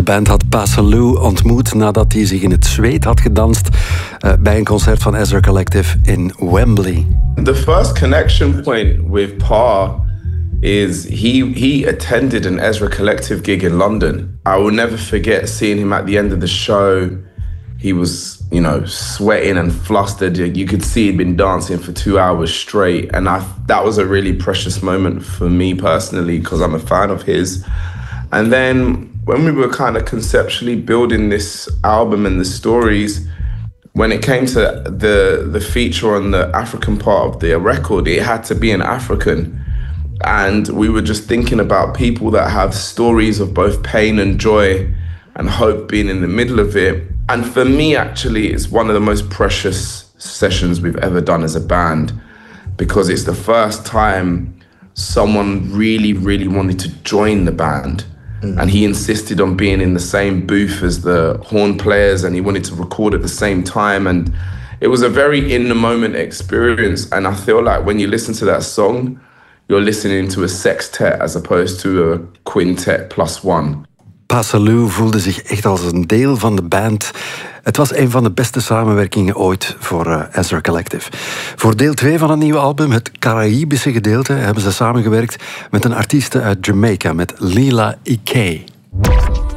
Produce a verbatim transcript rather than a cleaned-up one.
band had Pasaloo ontmoet nadat hij zich in het zweet had gedanst uh, bij een concert van Ezra Collective in Wembley. The first connection point with Pa is he he attended an Ezra Collective gig in London. I will never forget seeing him at the end of the show. He was, you know, sweating and flustered. You could see he'd been dancing for two hours straight. And I, that was a really precious moment for me personally, because I'm a fan of his. And then when we were kind of conceptually building this album and the stories, when it came to the, the feature on the African part of the record, it had to be an African. And we were just thinking about people that have stories of both pain and joy and hope being in the middle of it. And for me, actually, it's one of the most precious sessions we've ever done as a band, because it's the first time someone really, really wanted to join the band. Mm. And he insisted on being in the same booth as the horn players, and he wanted to record at the same time. And it was a very in-the-moment experience. And I feel like when you listen to that song, you're listening to a sextet as opposed to a quintet plus one. Pasaloo voelde zich echt als een deel van de band. Het was een van de beste samenwerkingen ooit voor uh, Ezra Collective. Voor deel twee van het nieuwe album, het Caraïbische gedeelte, hebben ze samengewerkt met een artieste uit Jamaica, met Lila Iké.